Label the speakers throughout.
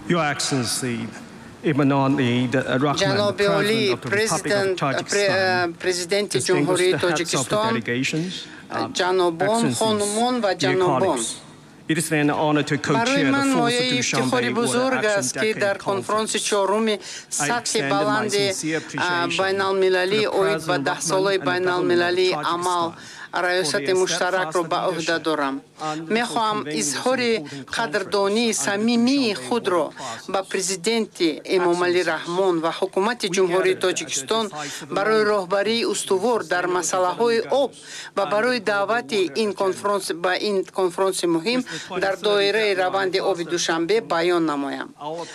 Speaker 1: Your Excellency, ҷаноби олӣ президенти ҷумҳурии Тоҷикистон, ҷанобон, хонумон ва ҷанобон, барои ман мояи ифтихори бузург аст, ки дар конфронси чоруми сатҳи баланди байналмилалии оид ба 10 солаи байналмилалии амал раёсати муштаракро ба уҳда дорам. мехоҳам изҳори қадрдонии самимии худро ба президенти Эмомалӣ Раҳмон ва ҳукумати ҷумҳурии Тоҷикистон барои роҳбарии устувор дар масъалаҳои об ва барои давати ба ин конфронси муҳим дар доираи раванди оби Душанбе баён намоям.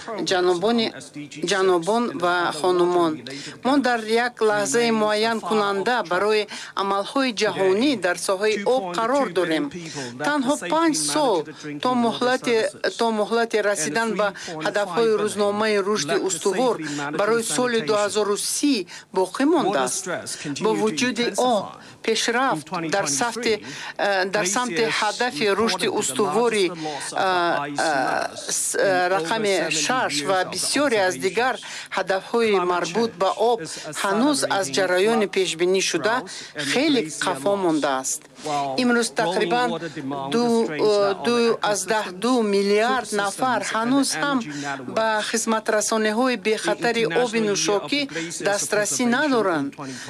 Speaker 1: ҷанобон ва хонумон, мо дар як лаҳзаи муайян кунанда барои амалҳои ҷаҳонӣ дар соҳаи об қарор дорем. танҳо 5 сол то муҳлати расидан ба ҳадафҳои рӯзномаи рушди устувор барои соли 2030 боқӣ мондааст. бо вуҷуди об пешрафт дар самти ҳадафи рушди устувори рақами 6 ва бисёре аз дигар ҳадафҳои марбут ба об ҳанӯз аз ҷараёни пешбинишуда хеле қафо мондааст. имрӯз тақрибан 2 миллиард нафар ҳанӯз ҳам ба хизматрасониҳои бехатари оби нӯшокӣ дастрасӣ надоранд,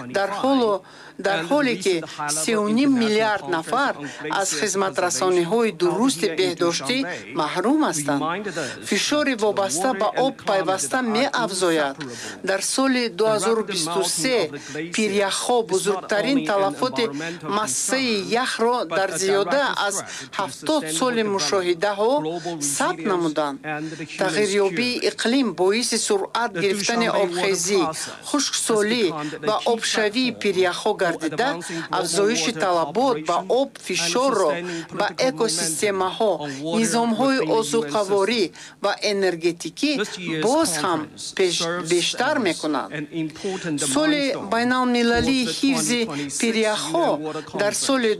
Speaker 1: дар ҳоле ки 3.5 миллиард нафар аз хизматрасониҳои дурусти беҳдоштӣ маҳрум ҳастанд. фишори вобаста ба об пайваста меафзояд. дар соли 2023 пиряхҳо бузургтарин талафоти массаи яхро дар зиёда аз 70 соли мушоҳидаҳо сабт намуданд. тағйирёбии иқлим боиси суръат гирифтани обхезӣ, хушксолӣ ва обшавии пиряхҳо гардида, афзоиши талабот ба об фишорро ба экосистемаҳо, низомҳои озуқаворӣ ва энергетикӣ боз ҳам бештар мекунад. соли байналмилалии ҳифзи пиряхҳо дар соли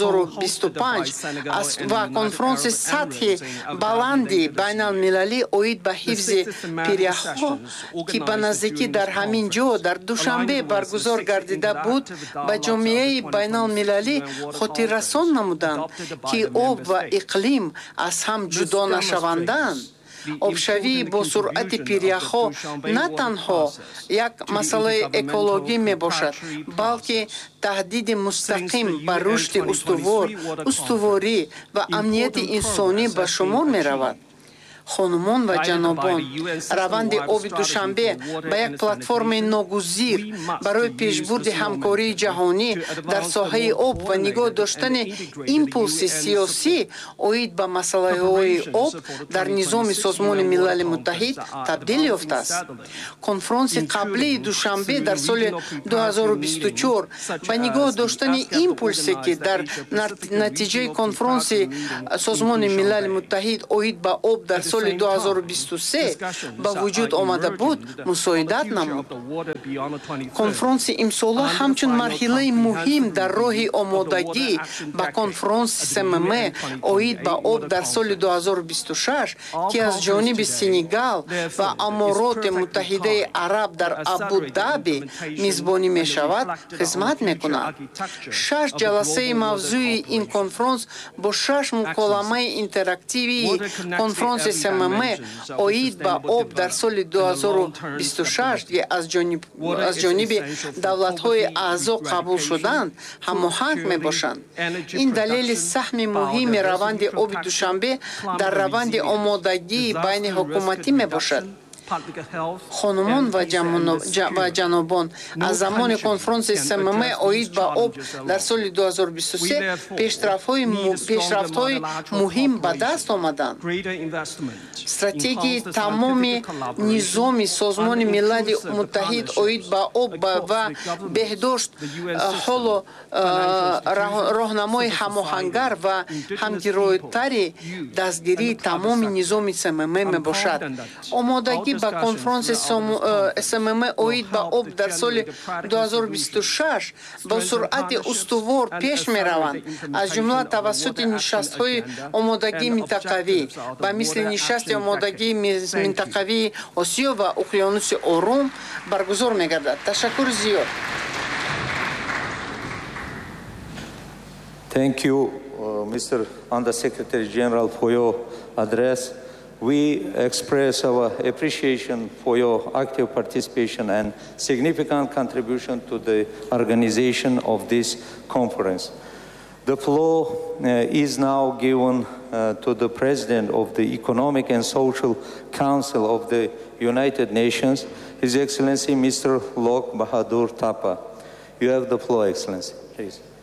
Speaker 1: 2025 ва конфронси сатҳи баланди байналмилалӣ оид ба ҳифзи пиряхҳо, ки ба наздикӣ дар ҳамин ҷо дар Душанбе баргузор гардида буд, ба ҷомеаи байналмилалӣ хотиррасон намуданд, ки об ва иқлим аз ҳам ҷудо нашаванданд. обшавӣ бо суръати пиряхҳо на танҳо як масъалаи экологӣ мебошад, балки таҳдиди мустақим ба рушди устуворӣ ва амнияти инсонӣ ба шумор меравад. хонумон ва ҷанобон, раванди оби Душанбе ба як платформаи ногузир барои пешбурди ҳамкории ҷаҳонӣ дар соҳаи об ва нигоҳ доштани импулси сиёсӣ оид ба масъалаҳои об дар низоми Созмони Милали Муттаҳид табдил ёфтааст. конфронси қаблии Душанбе дар соли 2024 ба нигоҳ доштани импулсе, ки дар натиҷаи конфронси Созмони Милали Муттаҳид оид ба об дар соли 2023 ба вуҷуд омада буд, мусоидат намуд. конфронси имсола ҳамчун марҳилаи муҳим дар роҳи омодагӣ ба конфронси СММ оид ба об дар соли 2026, ки аз ҷониби Сенегал ва Амороти Муттаҳидаи Араб дар Абу-Даби мизбонӣ мешавад, хизмат мекунад. 6 ҷаласаи мавзӯи ин конфронс бо 6 муколамаи интерактивии конфронси СММ оид ба об дар соли 2026 аз ҷониби давлатҳои аъзо қабул шуданд, ҳамоҳанг мебошанд. ин далели саҳми муҳими раванди оби Душанбе дар раванди омодагии байни ҳукуматӣ мебошад. хонумон ва ҷанобон, аз замони конфронси СММ оид ба об дар соли 2023 пешрафтҳои муҳим ба даст омаданд. стратегияи тамоми низоми Созмони Милали Муттаҳид оид ба об ва беҳдошт ҳоло роҳнамои ҳамоҳангар ва ҳамгиройтари дастгирии тамоми низоми СММ мебошад. омодагӣ ба конференси СММ оид ба об дар соли 2026 бо суръати устувор пеш мераванд, аз ҷумла тавассути нишастҳои омодагии минтақавӣ ба мисли нишасти омодагии минтақавии Осиё ва Уқёнуси Орум баргузор мегардад. Ташаккур зиёд.
Speaker 2: Thank you, Mr. Undersecretary General, for your address. We express our appreciation for your active participation and significant contribution to the organization of this conference. The floor is now given to the President of the Economic and Social Council of the United Nations, His Excellency Mr. Lok Bahadur Thapa. You have the floor, Excellency, please.